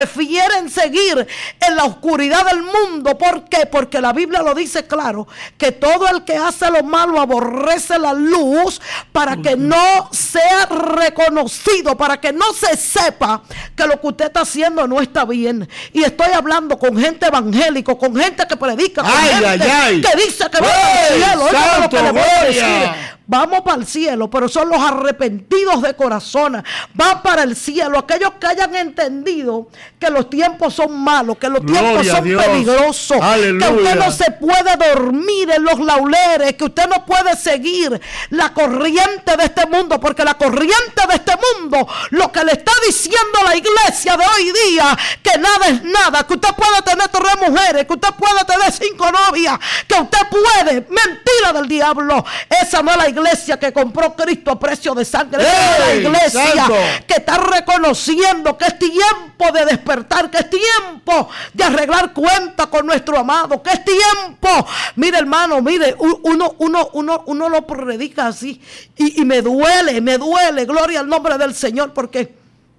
prefieren seguir en la oscuridad del mundo. ¿Por qué? Porque la Biblia lo dice claro, que todo el que hace lo malo aborrece la luz, para que no sea reconocido, para que no se sepa que lo que usted está haciendo no está bien. Y estoy hablando con gente evangélica, con gente que predica, con gente que dice que va al cielo. Eso es lo que le voy a decir. Vamos para el cielo, pero son los arrepentidos de corazón. Van para el cielo aquellos que hayan entendido que los tiempos son malos, que los tiempos son peligrosos, que usted no se puede dormir en los laureles, que usted no puede seguir la corriente de este mundo, porque la corriente de este mundo lo que le está diciendo a la iglesia de hoy día, que nada es nada, que usted puede tener 3 mujeres, que usted puede tener 5 novias, que usted puede, mentira del diablo. Esa no es la iglesia que compró Cristo a precio de sangre. Es la iglesia que está reconociendo que es tiempo de despertar, que es tiempo de arreglar cuentas con nuestro amado, que es tiempo. Mire, hermano, mire, uno lo predica así y me duele, gloria al nombre del Señor, porque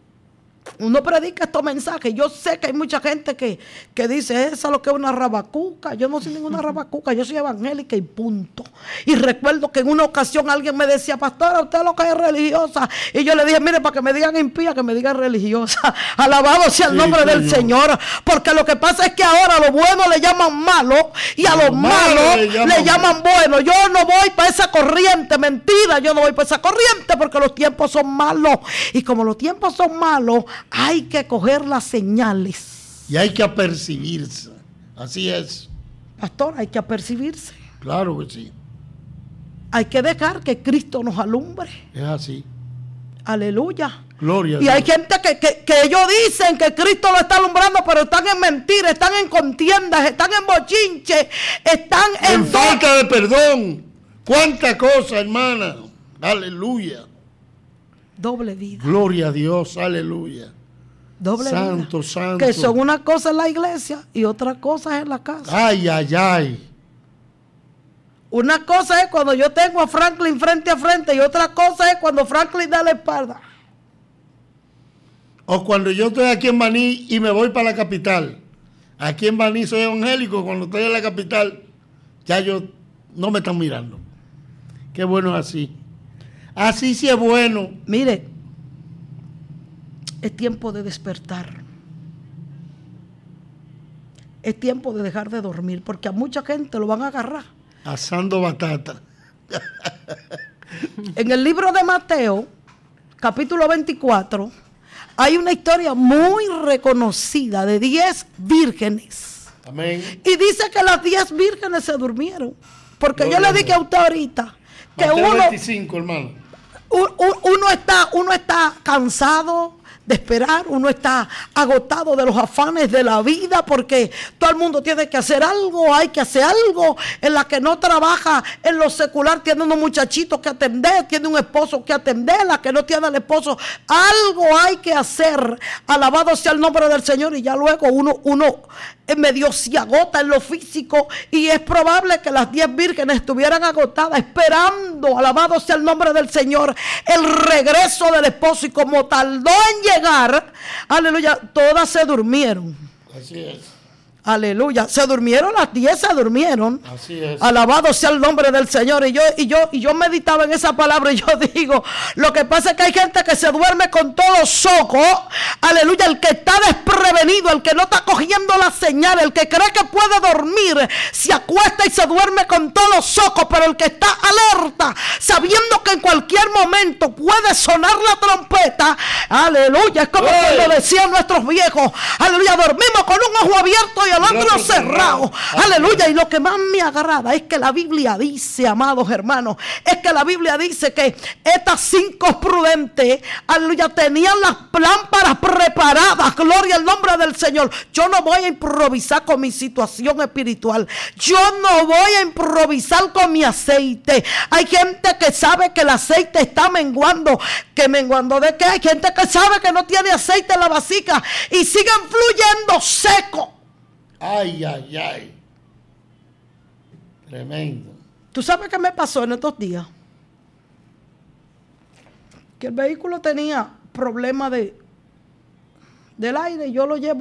uno predica estos mensajes. Yo sé que hay mucha gente que dice, esa es lo que es una rabacuca. Yo no soy ninguna rabacuca, yo soy evangélica y punto. Y recuerdo que en una ocasión alguien me decía, pastora, usted lo que es religiosa. Y yo le dije, mire, para que me digan impía, que me digan religiosa. Alabado sea el nombre del Señor. Porque lo que pasa es que ahora a lo bueno le llaman malo y a lo malo le llaman bueno. Yo no voy para esa corriente, mentira, yo no voy para esa corriente, porque los tiempos son malos. Y como los tiempos son malos, hay que coger las señales. Y hay que apercibirse. Así es. Pastor, hay que apercibirse. Claro que sí. Hay que dejar que Cristo nos alumbre. Es así. Aleluya. Gloria a Dios. Y hay gente que ellos dicen que Cristo lo está alumbrando, pero están en mentiras, están en contiendas, están en bochinche, están en falta de perdón. Cuánta cosa, hermana. Aleluya. Doble vida. Gloria a Dios, aleluya. Doble santo, vida. Santo. Que son una cosa en la iglesia y otra cosa en la casa. Ay, ay, ay. Una cosa es cuando yo tengo a Franklin frente a frente y otra cosa es cuando Franklin da la espalda. O cuando yo estoy aquí en Baní y me voy para la capital. Aquí en Baní soy evangélico, cuando estoy en la capital ya yo no me están mirando. Qué bueno es así. Así sí es bueno. Mire, es tiempo de despertar. Es tiempo de dejar de dormir, porque a mucha gente lo van a agarrar asando batata. En el libro de Mateo, capítulo 24, hay una historia muy reconocida de 10 vírgenes. Amén. Y dice que las 10 vírgenes se durmieron. Porque yo le dije a usted ahorita que Mateo 25, hermano. Uno está cansado de esperar, uno está agotado de los afanes de la vida, porque todo el mundo tiene que hacer algo, hay que hacer algo. En la que no trabaja en lo secular tiene unos muchachitos que atender, tiene un esposo que atender, la que no tiene el esposo, algo hay que hacer. Alabado sea el nombre del Señor. Y ya luego uno medio se agota en lo físico, y es probable que las 10 vírgenes estuvieran agotadas esperando, alabado sea el nombre del Señor, el regreso del esposo, y como tardó en llegar, aleluya, todas se durmieron. Así es. Aleluya, se durmieron, las 10 se durmieron. Así es. Alabado sea el nombre del Señor. Y yo meditaba en esa palabra, y yo digo, lo que pasa es que hay gente que se duerme con todo soco. Aleluya, el que está desprevenido, el que no está cogiendo la señal, el que cree que puede dormir, se acuesta y se duerme con todo soco. Pero el que está alerta, sabiendo que en cualquier momento puede sonar la trompeta, aleluya, es como cuando decían nuestros viejos, aleluya, dormimos con un ojo abierto y el otro cerrado. Aleluya. Y lo que más me agrada es que la Biblia dice, amados hermanos, es que la Biblia dice que estas 5 prudentes, aleluya, tenían las lámparas preparadas. Gloria al nombre del Señor. Yo no voy a improvisar con mi situación espiritual. Yo no voy a improvisar con mi aceite. Hay gente que sabe que el aceite está menguando. ¿Que menguando de qué? Hay gente que sabe que no tiene aceite en la vasija y siguen fluyendo seco. Ay, ay, ay. Tremendo. ¿Tú sabes qué me pasó en estos días? Que el vehículo tenía problemas de del aire, yo lo llevo